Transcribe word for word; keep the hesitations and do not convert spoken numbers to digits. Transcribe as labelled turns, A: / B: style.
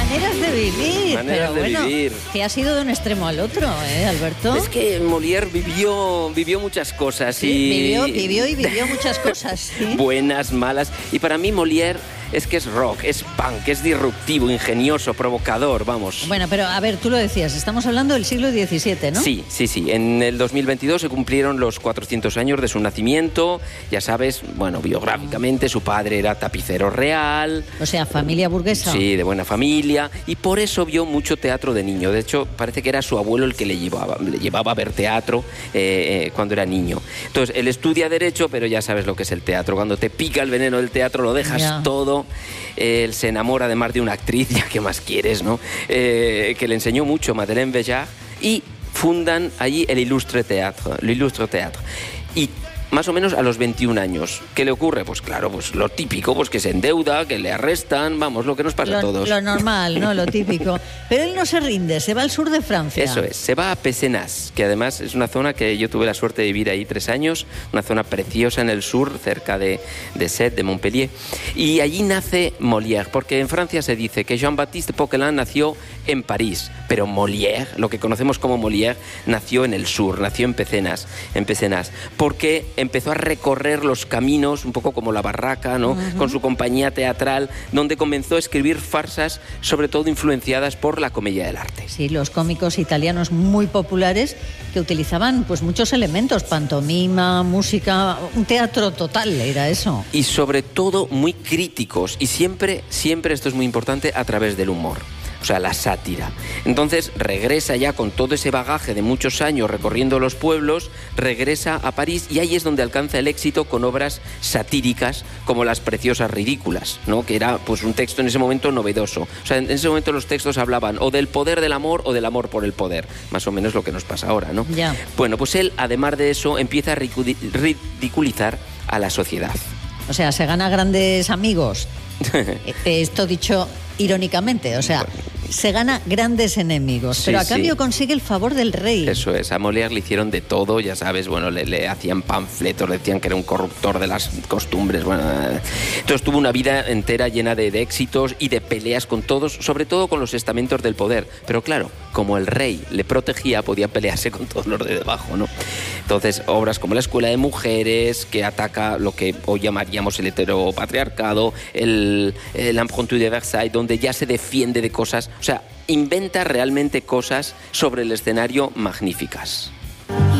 A: Maneras de vivir.
B: Maneras
A: pero
B: de
A: bueno,
B: vivir.
A: que ha sido de un extremo al otro, ¿eh, Alberto?
B: Es que Molière vivió, vivió muchas cosas.
A: Sí,
B: y...
A: vivió, vivió y vivió muchas cosas. ¿sí?
B: Buenas, malas. Y para mí Molière es que es rock, es punk, es disruptivo, ingenioso, provocador, vamos.
A: Bueno, pero a ver, tú lo decías, estamos hablando del siglo diecisiete, ¿no?
B: Sí, sí, sí. En el dos mil veintidós se cumplieron los cuatrocientos años de su nacimiento. Ya sabes, bueno, biográficamente su padre era tapicero real.
A: O sea, familia burguesa.
B: Sí, de buena familia. Y por eso vio mucho teatro de niño. De hecho, parece que era su abuelo el que le llevaba, le llevaba a ver teatro eh, eh, cuando era niño. Entonces, él estudia Derecho, pero ya sabes lo que es el teatro. Cuando te pica el veneno del teatro, lo dejas
A: Ya.
B: todo. Él se enamora además de una actriz, ya que más quieres, ¿no? Eh, que le enseñó mucho, Madeleine Béjart, y fundan allí el Illustre Théâtre, el Illustre Théâtre. Y más o menos a los veintiún años. ¿Qué le ocurre? Pues claro, pues lo típico, pues que se endeuda, que le arrestan, vamos, lo que nos pasa
A: lo,
B: a todos.
A: Lo normal, ¿no? Lo típico. Pero él no se rinde, se va al sur de Francia.
B: Eso es, se va a Pézenas, que además es una zona que yo tuve la suerte de vivir ahí tres años, una zona preciosa en el sur, cerca de, de Sète, de Montpellier, y allí nace Molière, porque en Francia se dice que Jean-Baptiste Poquelin nació en París, pero Molière, lo que conocemos como Molière, nació en el sur, nació en Pézenas, en Pézenas, porque empezó a recorrer los caminos, un poco como La Barraca, ¿no? Uh-huh. Con su compañía teatral, donde comenzó a escribir farsas, sobre todo influenciadas por la comedia del arte.
A: Sí, los cómicos italianos muy populares que utilizaban pues muchos elementos, pantomima, música, un teatro total era eso.
B: Y sobre todo muy críticos, y siempre, siempre, esto es muy importante, a través del humor. O sea, la sátira. Entonces regresa ya con todo ese bagaje de muchos años recorriendo los pueblos, regresa a París y ahí es donde alcanza el éxito con obras satíricas como Las Preciosas Ridículas, ¿no? Que era pues un texto en ese momento novedoso. O sea, en ese momento los textos hablaban o del poder del amor o del amor por el poder. Más o menos lo que nos pasa ahora, ¿no?
A: Ya.
B: Bueno, pues él, además de eso, empieza a ridiculizar a la sociedad.
A: O sea, se gana grandes amigos. Esto dicho irónicamente, o sea, bueno, se gana grandes enemigos, sí, pero a cambio sí. consigue el favor del rey.
B: Eso es, a Molière le hicieron de todo, ya sabes, bueno, le, le hacían panfletos, le decían que era un corruptor de las costumbres, bueno, entonces tuvo una vida entera llena de, de éxitos y de peleas con todos, sobre todo con los estamentos del poder, pero claro, como el rey le protegía, podía pelearse con todos los de debajo, ¿no? Entonces, obras como La Escuela de Mujeres, que ataca lo que hoy llamaríamos el heteropatriarcado, el, el Impromptu de Versailles, donde ya se defiende de cosas, o sea, inventa realmente cosas sobre el escenario magníficas.